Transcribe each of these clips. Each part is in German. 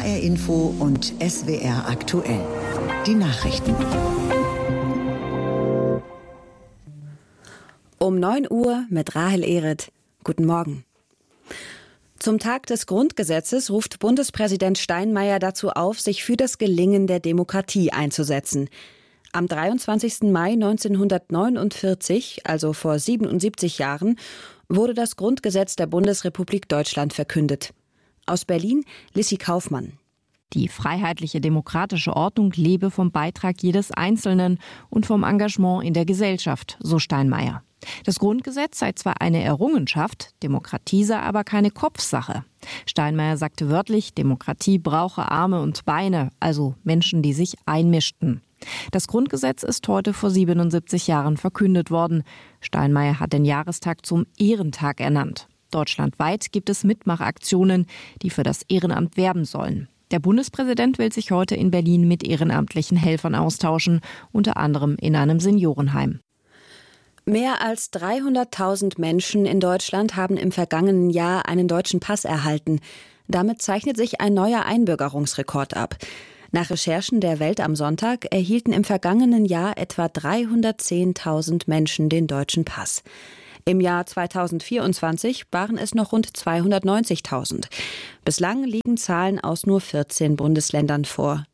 HR Info und SWR aktuell. Die Nachrichten. Um 9 Uhr mit Rahel Ehret. Guten Morgen. Zum Tag des Grundgesetzes ruft Bundespräsident Steinmeier dazu auf, sich für das Gelingen der Demokratie einzusetzen. Am 23. Mai 1949, also vor 77 Jahren, wurde das Grundgesetz der Bundesrepublik Deutschland verkündet. Aus Berlin, Lissi Kaufmann. Die freiheitliche demokratische Ordnung lebe vom Beitrag jedes Einzelnen und vom Engagement in der Gesellschaft, so Steinmeier. Das Grundgesetz sei zwar eine Errungenschaft, Demokratie sei aber keine Kopfsache. Steinmeier sagte wörtlich, Demokratie brauche Arme und Beine, also Menschen, die sich einmischten. Das Grundgesetz ist heute vor 77 Jahren verkündet worden. Steinmeier hat den Jahrestag zum Ehrentag ernannt. Deutschlandweit gibt es Mitmachaktionen, die für das Ehrenamt werben sollen. Der Bundespräsident will sich heute in Berlin mit ehrenamtlichen Helfern austauschen, unter anderem in einem Seniorenheim. Mehr als 300.000 Menschen in Deutschland haben im vergangenen Jahr einen deutschen Pass erhalten. Damit zeichnet sich ein neuer Einbürgerungsrekord ab. Nach Recherchen der Welt am Sonntag erhielten im vergangenen Jahr etwa 310.000 Menschen den deutschen Pass. Im Jahr 2024 waren es noch rund 290.000. Bislang liegen Zahlen aus nur 14 Bundesländern vor.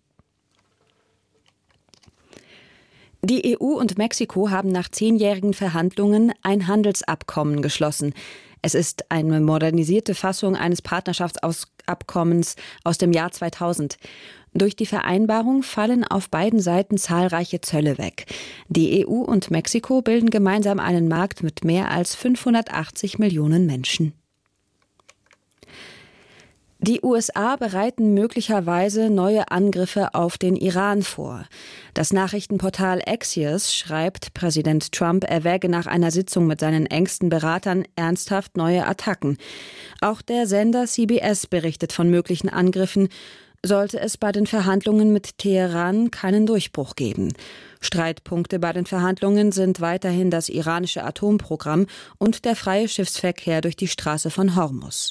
Die EU und Mexiko haben nach 10-jährigen Verhandlungen ein Handelsabkommen geschlossen. Es ist eine modernisierte Fassung eines Partnerschaftsabkommens aus dem Jahr 2000. Durch die Vereinbarung fallen auf beiden Seiten zahlreiche Zölle weg. Die EU und Mexiko bilden gemeinsam einen Markt mit mehr als 580 Millionen Menschen. Die USA bereiten möglicherweise neue Angriffe auf den Iran vor. Das Nachrichtenportal Axios schreibt, Präsident Trump erwäge nach einer Sitzung mit seinen engsten Beratern ernsthaft neue Attacken. Auch der Sender CBS berichtet von möglichen Angriffen, sollte es bei den Verhandlungen mit Teheran keinen Durchbruch geben. Streitpunkte bei den Verhandlungen sind weiterhin das iranische Atomprogramm und der freie Schiffsverkehr durch die Straße von Hormuz.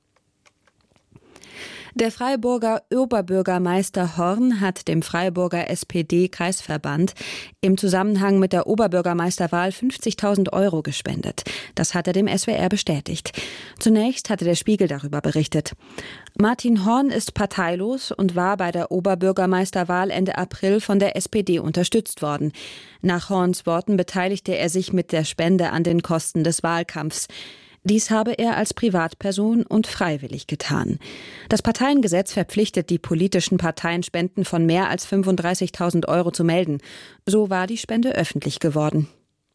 Der Freiburger Oberbürgermeister Horn hat dem Freiburger SPD-Kreisverband im Zusammenhang mit der Oberbürgermeisterwahl 50.000 € gespendet. Das hat er dem SWR bestätigt. Zunächst hatte der Spiegel darüber berichtet. Martin Horn ist parteilos und war bei der Oberbürgermeisterwahl Ende April von der SPD unterstützt worden. Nach Horns Worten beteiligte er sich mit der Spende an den Kosten des Wahlkampfs. Dies habe er als Privatperson und freiwillig getan. Das Parteiengesetz verpflichtet die politischen Parteien, Spenden von mehr als 35.000 € zu melden. So war die Spende öffentlich geworden.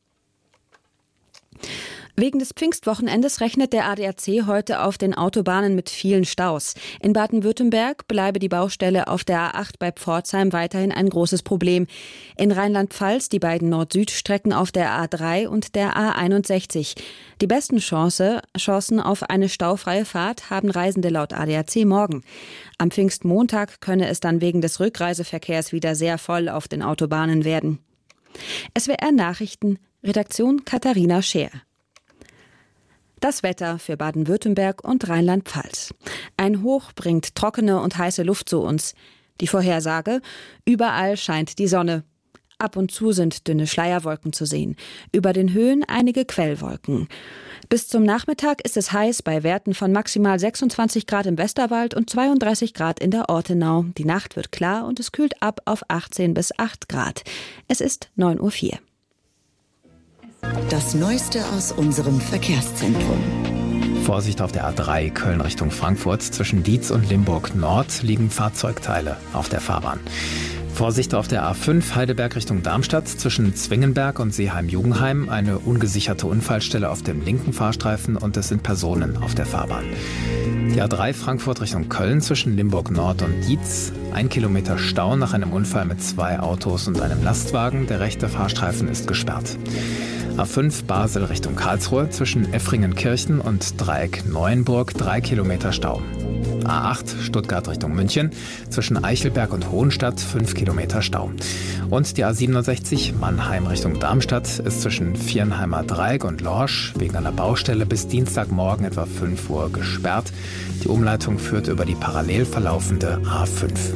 Wegen des Pfingstwochenendes rechnet der ADAC heute auf den Autobahnen mit vielen Staus. In Baden-Württemberg bleibe die Baustelle auf der A8 bei Pforzheim weiterhin ein großes Problem. In Rheinland-Pfalz die beiden Nord-Süd-Strecken auf der A3 und der A61. Die besten Chancen auf eine staufreie Fahrt haben Reisende laut ADAC morgen. Am Pfingstmontag könne es dann wegen des Rückreiseverkehrs wieder sehr voll auf den Autobahnen werden. SWR Nachrichten, Redaktion Katharina Scheer. Das Wetter für Baden-Württemberg und Rheinland-Pfalz. Ein Hoch bringt trockene und heiße Luft zu uns. Die Vorhersage: Überall scheint die Sonne. Ab und zu sind dünne Schleierwolken zu sehen. Über den Höhen einige Quellwolken. Bis zum Nachmittag ist es heiß bei Werten von maximal 26 Grad im Westerwald und 32 Grad in der Ortenau. Die Nacht wird klar und es kühlt ab auf 18 bis 8 Grad. Es ist 9:04 Uhr. Das Neueste aus unserem Verkehrszentrum. Vorsicht auf der A3 Köln Richtung Frankfurt. Zwischen Dietz und Limburg Nord liegen Fahrzeugteile auf der Fahrbahn. Vorsicht auf der A5 Heidelberg Richtung Darmstadt. Zwischen Zwingenberg und Seeheim-Jugendheim eine ungesicherte Unfallstelle auf dem linken Fahrstreifen und es sind Personen auf der Fahrbahn. Die A3 Frankfurt Richtung Köln zwischen Limburg Nord und Dietz. 1 Kilometer Stau nach einem Unfall mit 2 Autos und einem Lastwagen. Der rechte Fahrstreifen ist gesperrt. A5 Basel Richtung Karlsruhe zwischen Effringenkirchen und Dreieck Neuenburg 3 Kilometer Stau. A8 Stuttgart Richtung München. Zwischen Eichelberg und Hohenstadt 5 Kilometer Stau. Und die A67 Mannheim Richtung Darmstadt ist zwischen Viernheimer Dreieck und Lorsch wegen einer Baustelle bis Dienstagmorgen etwa 5 Uhr gesperrt. Die Umleitung führt über die parallel verlaufende A5.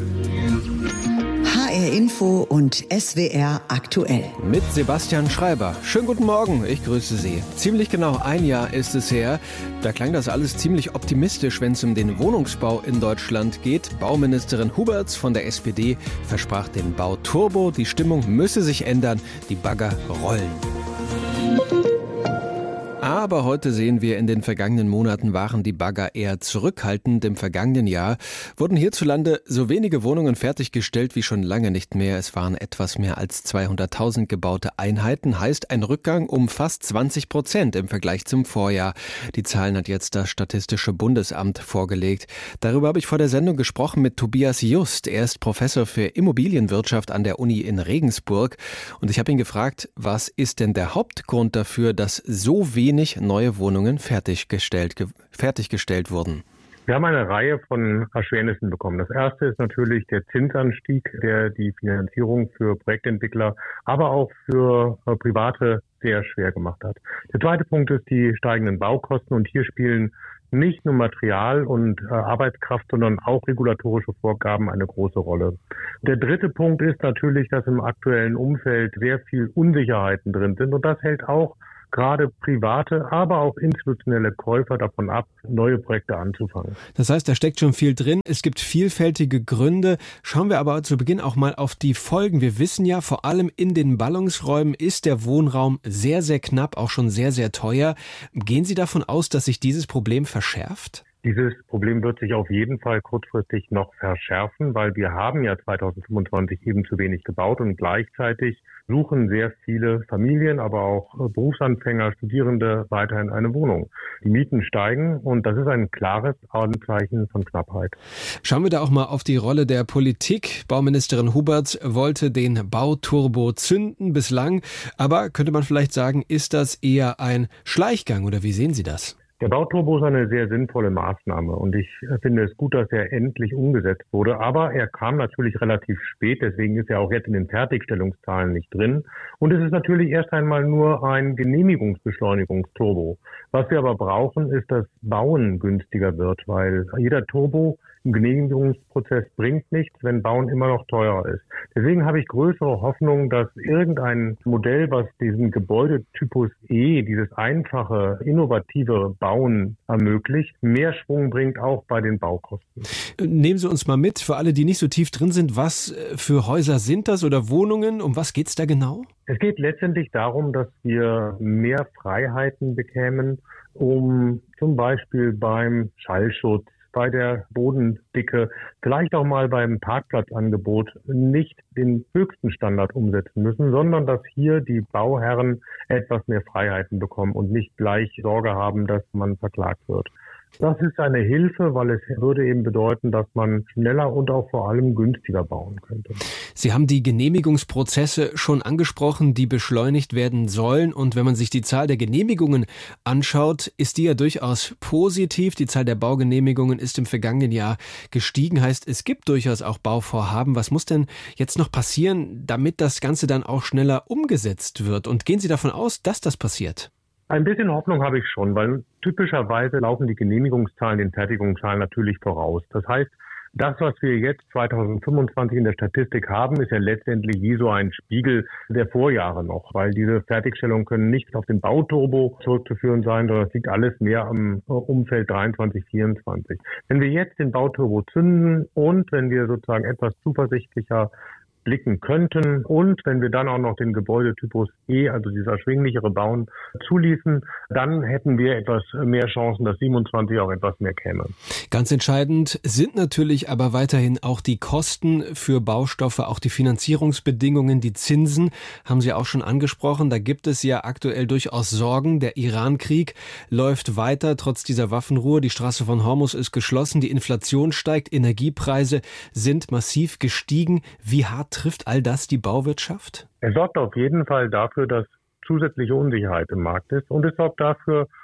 HR Info und SWR aktuell. Mit Sebastian Schreiber. Schönen guten Morgen, ich grüße Sie. Ziemlich genau ein Jahr ist es her. Da klang das alles ziemlich optimistisch, wenn es um den Wohnungsbau in Deutschland geht. Bauministerin Huberts von der SPD versprach den Bauturbo. Die Stimmung müsse sich ändern, die Bagger rollen. Aber heute sehen wir, in den vergangenen Monaten waren die Bagger eher zurückhaltend. Im vergangenen Jahr wurden hierzulande so wenige Wohnungen fertiggestellt wie schon lange nicht mehr. Es waren etwas mehr als 200.000 gebaute Einheiten, heißt ein Rückgang um fast 20% im Vergleich zum Vorjahr. Die Zahlen hat jetzt das Statistische Bundesamt vorgelegt. Darüber habe ich vor der Sendung gesprochen mit Tobias Just. Er ist Professor für Immobilienwirtschaft an der Uni in Regensburg. Und ich habe ihn gefragt, was ist denn der Hauptgrund dafür, dass so wenig neue Wohnungen fertiggestellt wurden? Wir haben eine Reihe von Erschwernissen bekommen. Das erste ist natürlich der Zinsanstieg, der die Finanzierung für Projektentwickler, aber auch für Private sehr schwer gemacht hat. Der zweite Punkt ist die steigenden Baukosten, und hier spielen nicht nur Material und Arbeitskraft, sondern auch regulatorische Vorgaben eine große Rolle. Der dritte Punkt ist natürlich, dass im aktuellen Umfeld sehr viel Unsicherheiten drin sind, und das hält auch gerade private, aber auch institutionelle Käufer davon ab, neue Projekte anzufangen. Das heißt, da steckt schon viel drin. Es gibt vielfältige Gründe. Schauen wir aber zu Beginn auch mal auf die Folgen. Wir wissen ja, vor allem in den Ballungsräumen ist der Wohnraum sehr, sehr knapp, auch schon sehr, sehr teuer. Gehen Sie davon aus, dass sich dieses Problem verschärft? Dieses Problem wird sich auf jeden Fall kurzfristig noch verschärfen, weil wir haben ja 2025 eben zu wenig gebaut, und gleichzeitig suchen sehr viele Familien, aber auch Berufsanfänger, Studierende weiterhin eine Wohnung. Die Mieten steigen, und das ist ein klares Anzeichen von Knappheit. Schauen wir da auch mal auf die Rolle der Politik. Bauministerin Huberts wollte den Bauturbo zünden bislang, aber könnte man vielleicht sagen, ist das eher ein Schleichgang, oder wie sehen Sie das? Der Bauturbo ist eine sehr sinnvolle Maßnahme, und ich finde es gut, dass er endlich umgesetzt wurde. Aber er kam natürlich relativ spät, deswegen ist er auch jetzt in den Fertigstellungszahlen nicht drin. Und es ist natürlich erst einmal nur ein Genehmigungsbeschleunigungsturbo. Was wir aber brauchen, ist, dass Bauen günstiger wird, weil jeder Turbo im Genehmigungsprozess bringt nichts, wenn Bauen immer noch teurer ist. Deswegen habe ich größere Hoffnung, dass irgendein Modell, was diesen Gebäudetypus E, dieses einfache, innovative Bauen ermöglicht, mehr Schwung bringt, auch bei den Baukosten. Nehmen Sie uns mal mit, für alle, die nicht so tief drin sind, was für Häuser sind das oder Wohnungen? Um was geht's da genau? Es geht letztendlich darum, dass wir mehr Freiheiten bekämen, um zum Beispiel beim Schallschutz, bei der Bodendicke, vielleicht auch mal beim Parkplatzangebot nicht den höchsten Standard umsetzen müssen, sondern dass hier die Bauherren etwas mehr Freiheiten bekommen und nicht gleich Sorge haben, dass man verklagt wird. Das ist eine Hilfe, weil es würde eben bedeuten, dass man schneller und auch vor allem günstiger bauen könnte. Sie haben die Genehmigungsprozesse schon angesprochen, die beschleunigt werden sollen. Und wenn man sich die Zahl der Genehmigungen anschaut, ist die ja durchaus positiv. Die Zahl der Baugenehmigungen ist im vergangenen Jahr gestiegen. Heißt, es gibt durchaus auch Bauvorhaben. Was muss denn jetzt noch passieren, damit das Ganze dann auch schneller umgesetzt wird? Und gehen Sie davon aus, dass das passiert? Ein bisschen Hoffnung habe ich schon, weil typischerweise laufen die Genehmigungszahlen den Fertigungszahlen natürlich voraus. Das heißt, das, was wir jetzt 2025 in der Statistik haben, ist ja letztendlich wie so ein Spiegel der Vorjahre noch, weil diese Fertigstellungen können nicht auf den Bauturbo zurückzuführen sein, sondern es liegt alles mehr am Umfeld 23, 24. Wenn wir jetzt den Bauturbo zünden und wenn wir sozusagen etwas zuversichtlicher blicken könnten, und wenn wir dann auch noch den Gebäudetypus E, also dieses erschwinglichere Bauen, zuließen, dann hätten wir etwas mehr Chancen, dass 27 auch etwas mehr käme. Ganz entscheidend sind natürlich aber weiterhin auch die Kosten für Baustoffe, auch die Finanzierungsbedingungen, die Zinsen, haben Sie auch schon angesprochen. Da gibt es ja aktuell durchaus Sorgen. Der Iran-Krieg läuft weiter, trotz dieser Waffenruhe. Die Straße von Hormuz ist geschlossen, die Inflation steigt, Energiepreise sind massiv gestiegen. Wie hart trifft all das die Bauwirtschaft? Es sorgt auf jeden Fall dafür, dass zusätzliche Unsicherheit im Markt ist, und es sorgt dafür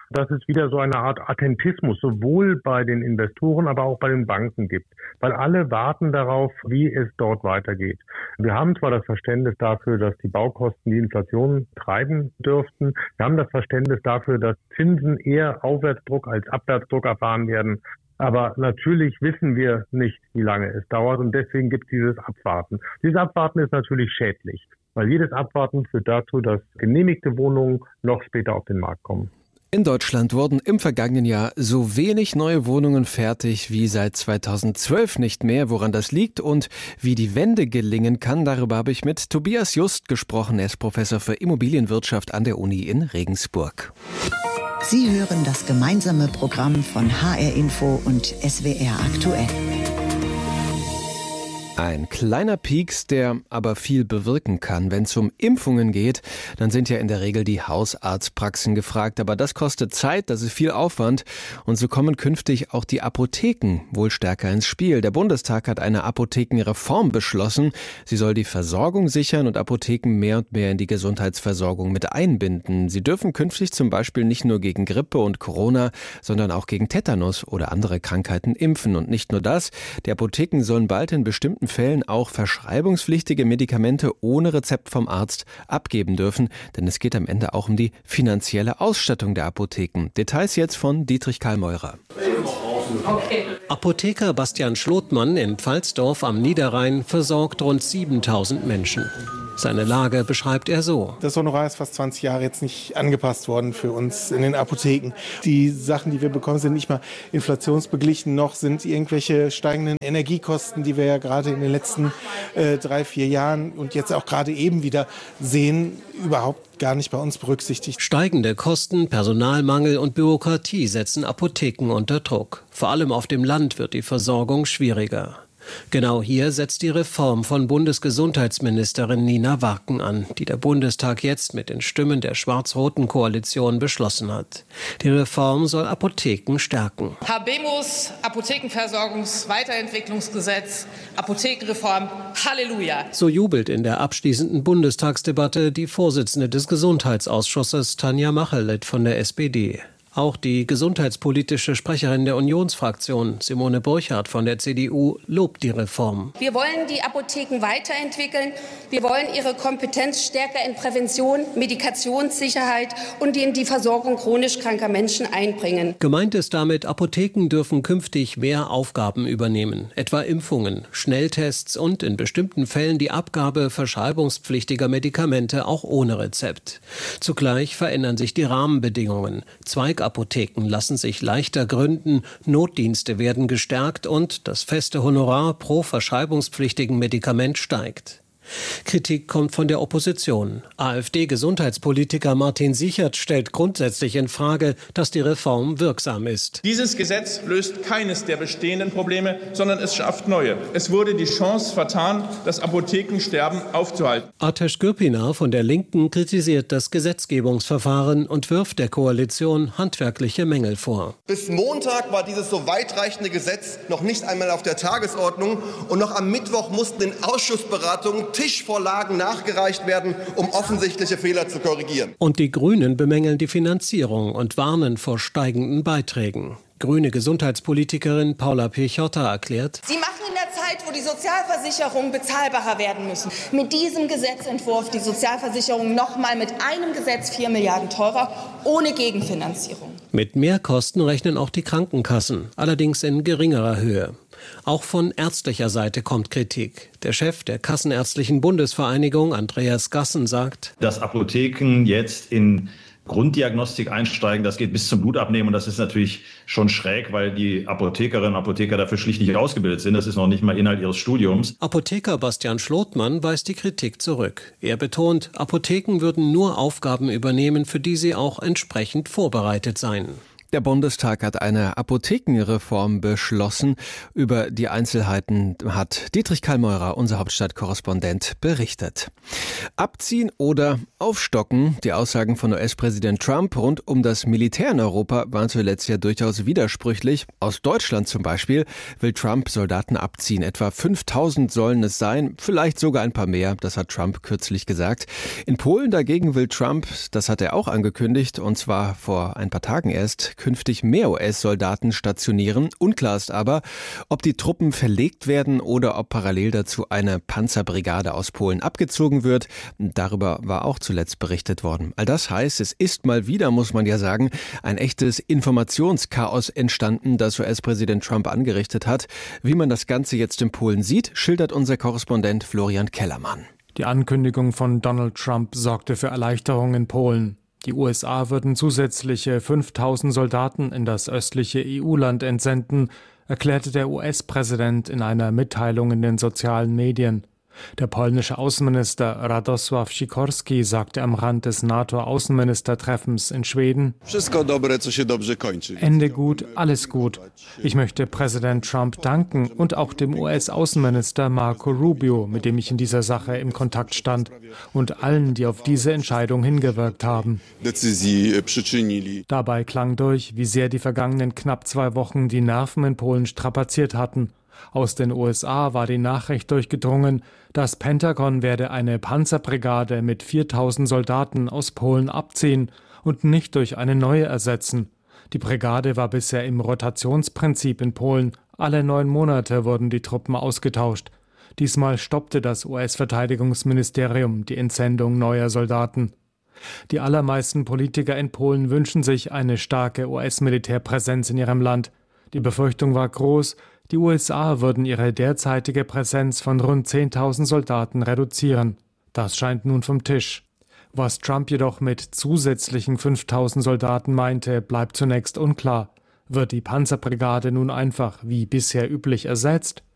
dass es wieder so eine Art Attentismus sowohl bei den Investoren, aber auch bei den Banken gibt. Weil alle warten darauf, wie es dort weitergeht. Wir haben zwar das Verständnis dafür, dass die Baukosten die Inflation treiben dürften. Wir haben das Verständnis dafür, dass Zinsen eher Aufwärtsdruck als Abwärtsdruck erfahren werden. Aber natürlich wissen wir nicht, wie lange es dauert und deswegen gibt es dieses Abwarten. Dieses Abwarten ist natürlich schädlich, weil jedes Abwarten führt dazu, dass genehmigte Wohnungen noch später auf den Markt kommen. In Deutschland wurden im vergangenen Jahr so wenig neue Wohnungen fertig wie seit 2012 nicht mehr. Woran das liegt und wie die Wende gelingen kann, darüber habe ich mit Tobias Just gesprochen. Er ist Professor für Immobilienwirtschaft an der Uni in Regensburg. Sie hören das gemeinsame Programm von HR Info und SWR aktuell. Ein kleiner Pieks, der aber viel bewirken kann. Wenn es um Impfungen geht, dann sind ja in der Regel die Hausarztpraxen gefragt. Aber das kostet Zeit, das ist viel Aufwand. Und so kommen künftig auch die Apotheken wohl stärker ins Spiel. Der Bundestag hat eine Apothekenreform beschlossen. Sie soll die Versorgung sichern und Apotheken mehr und mehr in die Gesundheitsversorgung mit einbinden. Sie dürfen künftig zum Beispiel nicht nur gegen Grippe und Corona, sondern auch gegen Tetanus oder andere Krankheiten impfen. Und nicht nur das, die Apotheken sollen bald in bestimmten Fällen auch verschreibungspflichtige Medikamente ohne Rezept vom Arzt abgeben dürfen, denn es geht am Ende auch um die finanzielle Ausstattung der Apotheken. Details jetzt von Dietrich Karl Meurer. Apotheker Bastian Schlotmann in Pfalzdorf am Niederrhein versorgt rund 7.000 Menschen. Seine Lage beschreibt er so. Das Honorar ist fast 20 Jahre jetzt nicht angepasst worden für uns in den Apotheken. Die Sachen, die wir bekommen, sind nicht mal inflationsbeglichen, noch sind irgendwelche steigenden Energiekosten, die wir ja gerade in den letzten 3-4 Jahren und jetzt auch gerade eben wieder sehen, überhaupt gar nicht bei uns berücksichtigt. Steigende Kosten, Personalmangel und Bürokratie setzen Apotheken unter Druck. Vor allem auf dem Land wird die Versorgung schwieriger. Genau hier setzt die Reform von Bundesgesundheitsministerin Nina Warken an, die der Bundestag jetzt mit den Stimmen der schwarz-roten Koalition beschlossen hat. Die Reform soll Apotheken stärken. Habemus, Apothekenversorgungs-Weiterentwicklungsgesetz, Apothekenreform, Halleluja. So jubelt in der abschließenden Bundestagsdebatte die Vorsitzende des Gesundheitsausschusses Tanja Machelett von der SPD. Auch die gesundheitspolitische Sprecherin der Unionsfraktion, Simone Burchardt von der CDU, lobt die Reform. Wir wollen die Apotheken weiterentwickeln. Wir wollen ihre Kompetenz stärker in Prävention, Medikationssicherheit und in die Versorgung chronisch kranker Menschen einbringen. Gemeint ist damit, Apotheken dürfen künftig mehr Aufgaben übernehmen, etwa Impfungen, Schnelltests und in bestimmten Fällen die Abgabe verschreibungspflichtiger Medikamente auch ohne Rezept. Zugleich verändern sich die Rahmenbedingungen. Zweigapotheken lassen sich leichter gründen, Notdienste werden gestärkt und das feste Honorar pro verschreibungspflichtigen Medikament steigt. Kritik kommt von der Opposition. AfD-Gesundheitspolitiker Martin Sichert stellt grundsätzlich in Frage, dass die Reform wirksam ist. Dieses Gesetz löst keines der bestehenden Probleme, sondern es schafft neue. Es wurde die Chance vertan, das Apothekensterben aufzuhalten. Ateş Gürpınar von der Linken kritisiert das Gesetzgebungsverfahren und wirft der Koalition handwerkliche Mängel vor. Bis Montag war dieses so weitreichende Gesetz noch nicht einmal auf der Tagesordnung und noch am Mittwoch mussten in Ausschussberatungen Tischvorlagen nachgereicht werden, um offensichtliche Fehler zu korrigieren. Und die Grünen bemängeln die Finanzierung und warnen vor steigenden Beiträgen. Grüne Gesundheitspolitikerin Paula Piechota erklärt: Sie machen in der Zeit, wo die Sozialversicherungen bezahlbarer werden müssen, mit diesem Gesetzentwurf die Sozialversicherung nochmal mit einem Gesetz 4 Milliarden teurer, ohne Gegenfinanzierung. Mit Mehrkosten rechnen auch die Krankenkassen, allerdings in geringerer Höhe. Auch von ärztlicher Seite kommt Kritik. Der Chef der Kassenärztlichen Bundesvereinigung, Andreas Gassen, sagt: Dass Apotheken jetzt in Grunddiagnostik einsteigen, das geht bis zum Blutabnehmen und das ist natürlich schon schräg, weil die Apothekerinnen und Apotheker dafür schlicht nicht ausgebildet sind. Das ist noch nicht mal Inhalt ihres Studiums. Apotheker Bastian Schlotmann weist die Kritik zurück. Er betont, Apotheken würden nur Aufgaben übernehmen, für die sie auch entsprechend vorbereitet seien. Der Bundestag hat eine Apothekenreform beschlossen. Über die Einzelheiten hat Dietrich Kallmeurer, unser Hauptstadtkorrespondent, berichtet. Abziehen oder aufstocken? Die Aussagen von US-Präsident Trump rund um das Militär in Europa waren zuletzt ja durchaus widersprüchlich. Aus Deutschland zum Beispiel will Trump Soldaten abziehen. Etwa 5000 sollen es sein, vielleicht sogar ein paar mehr. Das hat Trump kürzlich gesagt. In Polen dagegen will Trump, das hat er auch angekündigt, und zwar vor ein paar Tagen erst, künftig mehr US-Soldaten stationieren. Unklar ist aber, ob die Truppen verlegt werden oder ob parallel dazu eine Panzerbrigade aus Polen abgezogen wird. Darüber war auch zuletzt berichtet worden. All das heißt, es ist mal wieder, muss man ja sagen, ein echtes Informationschaos entstanden, das US-Präsident Trump angerichtet hat. Wie man das Ganze jetzt in Polen sieht, schildert unser Korrespondent Florian Kellermann. Die Ankündigung von Donald Trump sorgte für Erleichterung in Polen. Die USA würden zusätzliche 5000 Soldaten in das östliche EU-Land entsenden, erklärte der US-Präsident in einer Mitteilung in den sozialen Medien. Der polnische Außenminister Radosław Sikorski sagte am Rand des NATO-Außenministertreffens in Schweden: Ende gut, alles gut. Ich möchte Präsident Trump danken und auch dem US-Außenminister Marco Rubio, mit dem ich in dieser Sache im Kontakt stand, und allen, die auf diese Entscheidung hingewirkt haben. Dabei klang durch, wie sehr die vergangenen knapp 2 Wochen die Nerven in Polen strapaziert hatten. Aus den USA war die Nachricht durchgedrungen, das Pentagon werde eine Panzerbrigade mit 4000 Soldaten aus Polen abziehen und nicht durch eine neue ersetzen. Die Brigade war bisher im Rotationsprinzip in Polen. Alle 9 Monate wurden die Truppen ausgetauscht. Diesmal stoppte das US-Verteidigungsministerium die Entsendung neuer Soldaten. Die allermeisten Politiker in Polen wünschen sich eine starke US-Militärpräsenz in ihrem Land. Die Befürchtung war groß, die USA würden ihre derzeitige Präsenz von rund 10.000 Soldaten reduzieren. Das scheint nun vom Tisch. Was Trump jedoch mit zusätzlichen 5.000 Soldaten meinte, bleibt zunächst unklar. Wird die Panzerbrigade nun einfach wie bisher üblich ersetzt?